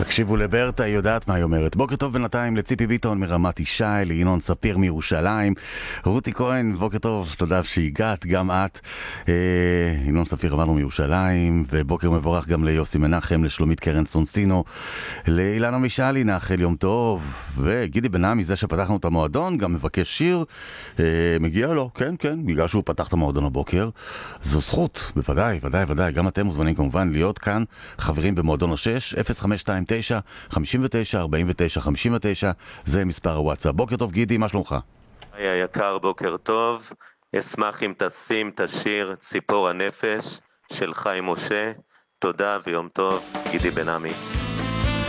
תקשיבו לברטה, היא יודעת מה היא אומרת. בוקר טוב בינתיים לציפי ביטון מרמת ישי, לינון ספיר מירושלים, רותי כהן, בוקר טוב, תודה שהגעת, גם את. ינון ספיר אמרנו מירושלים, ובוקר מבורך גם ליוסי מנחם, לשלומית קרן סונסינו, לאילנה משאלי, נאחל יום טוב, וגידי בנעמי, זה שפתחנו את המועדון, גם מבקש שיר, מגיע לו, כן, בגלל שהוא פתח את המועדון הבוקר, זו זכות, בוודאי, ודאי, גם אתם מוזמנים כמובן להיות כאן, חברים במועדון השש, 0529-59-49-59, זה מספר הוואטסאפ. בוקר טוב גידי, מה שלומך? היי היקר, בוקר טוב. אשמח אם תשים את השיר ציפור הנפש של חיים משה. תודה ויום טוב, גידי בנעמי.